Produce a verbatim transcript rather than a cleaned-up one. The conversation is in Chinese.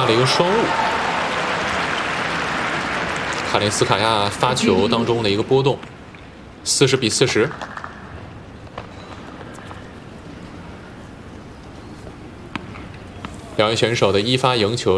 了一个双误。卡林斯卡娅发球当中的一个波动，四十比四十。两位选手的一发赢球。